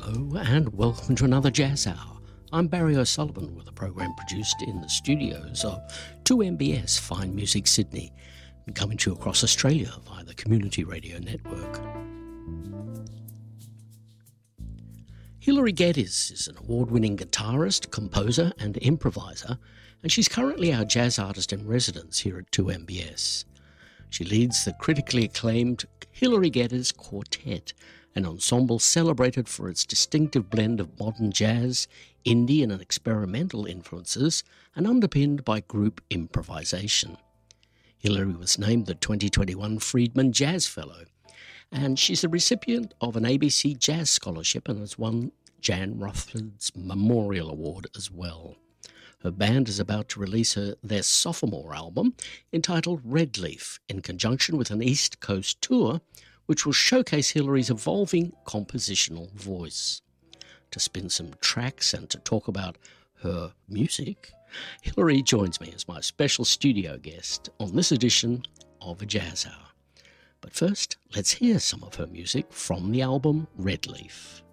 Hello and welcome to another Jazz Hour. I'm Barry O'Sullivan with a program produced in the studios of 2MBS Fine Music Sydney and coming to you across Australia via the Community Radio Network. Hilary Geddes is an award-winning guitarist, composer and improviser, and she's currently our jazz artist in residence here at 2MBS. She leads the critically acclaimed Hilary Geddes Quartet, an ensemble celebrated for its distinctive blend of modern jazz, indie and experimental influences, and underpinned by group improvisation. Hilary was named the 2021 Friedman Jazz Fellow, and she's the recipient of an ABC Jazz Scholarship and has won Jan Rutherford's Memorial Award as well. Her band is about to release their sophomore album entitled Red Leaf in conjunction with an East Coast tour which will showcase Hilary's evolving compositional voice. To spin some tracks and to talk about her music, Hilary joins me as my special studio guest on this edition of A Jazz Hour. But first, let's hear some of her music from the album Red Leaf.